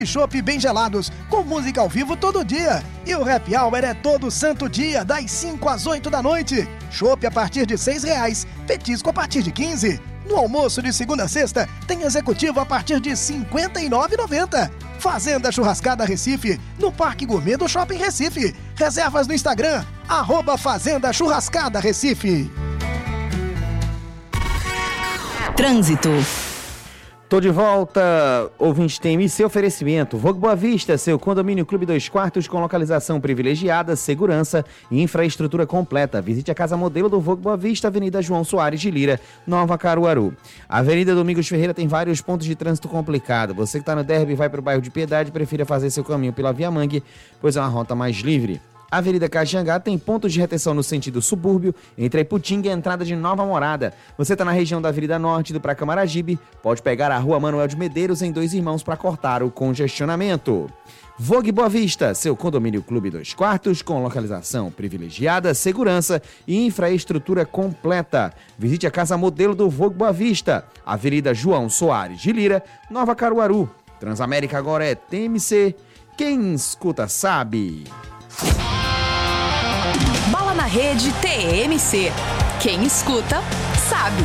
Chopp bem gelados, com música ao vivo todo dia. E o Happy Hour é todo santo dia, das 5 às 8 da noite. Chopp a partir de R$6, petisco a partir de 15. No almoço de segunda a sexta, tem executivo a partir de R$ 59,90. Fazenda Churrascada Recife, no Parque Gourmet do Shopping Recife. Reservas no Instagram, @Fazenda Churrascada Recife. Trânsito. Tô de volta, ouvinte TMC, oferecimento Vogue Boa Vista, seu condomínio Clube 2 Quartos com localização privilegiada, segurança e infraestrutura completa. Visite a casa modelo do Vogue Boa Vista, Avenida João Soares de Lira, Nova Caruaru. A Avenida Domingos Ferreira tem vários pontos de trânsito complicado. Você que está no Derby e vai para o bairro de Piedade, prefira fazer seu caminho pela Via Mangue, pois é uma rota mais livre. A Avenida Caxangá tem pontos de retenção no sentido subúrbio, entre a Iputinga e a entrada de Nova Morada. Você está na região da Avenida Norte do Pra Camaragibe, pode pegar a Rua Manuel de Medeiros em Dois Irmãos para cortar o congestionamento. Vogue Boa Vista, seu condomínio Clube 2 Quartos com localização privilegiada, segurança e infraestrutura completa. Visite a casa modelo do Vogue Boa Vista, Avenida João Soares de Lira, Nova Caruaru. Transamérica agora é TMC, quem escuta sabe. Bola na Rede TMC. Quem escuta, sabe.